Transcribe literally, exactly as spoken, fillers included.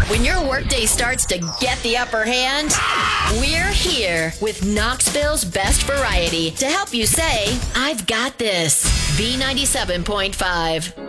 When your workday starts to get the upper hand, we're here with Knoxville's best variety to help you say, I've got this. B ninety-seven point five.